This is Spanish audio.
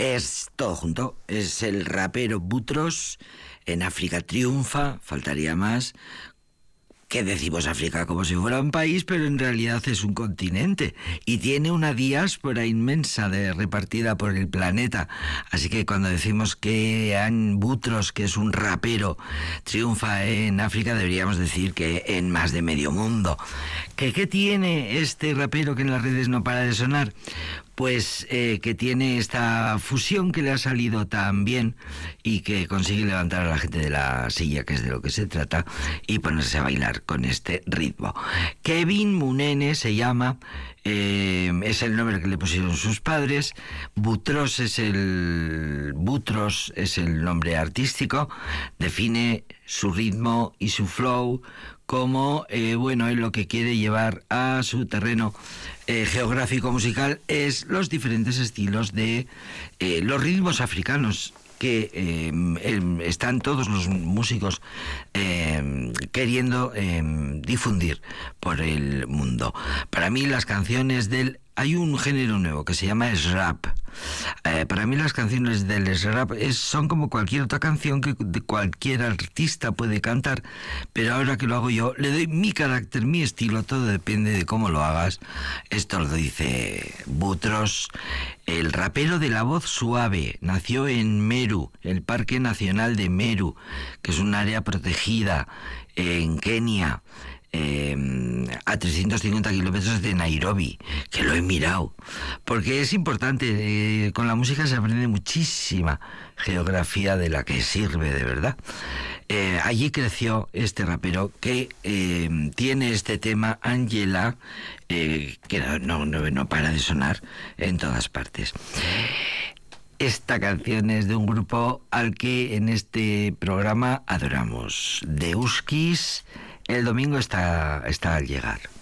Es todo junto, es el rapero Butros, en África triunfa, faltaría más. Que decimos África como si fuera un país, pero en realidad es un continente y tiene una diáspora inmensa repartida por el planeta. Así que cuando decimos que Butros, que es un rapero, triunfa en África, deberíamos decir que en más de medio mundo. ¿Qué tiene este rapero que en las redes no para de sonar? Pues que tiene esta fusión que le ha salido tan bien y que consigue levantar a la gente de la silla, que es de lo que se trata, y ponerse a bailar con este ritmo. Kevin Munene se llama, es el nombre que le pusieron sus padres. Butros es el nombre artístico. Define su ritmo y su flow como, es lo que quiere llevar a su terreno geográfico musical es los diferentes estilos de los ritmos africanos que están todos los músicos queriendo difundir por el mundo. Para mí las canciones hay un género nuevo que se llama rap. Para mí las canciones del rap son como cualquier otra canción que cualquier artista puede cantar, pero ahora que lo hago yo, le doy mi carácter, mi estilo, todo depende de cómo lo hagas. Esto lo dice Butros, el rapero de la voz suave. Nació en Meru, el Parque Nacional de Meru, que es un área protegida en Kenia, a 350 kilómetros de Nairobi, que lo he mirado, porque es importante. Con la música se aprende muchísima geografía de la que sirve de verdad. Allí creció este rapero que tiene este tema, Angela, que no para de sonar en todas partes. Esta canción es de un grupo al que en este programa adoramos, The Huskies. El domingo está al llegar.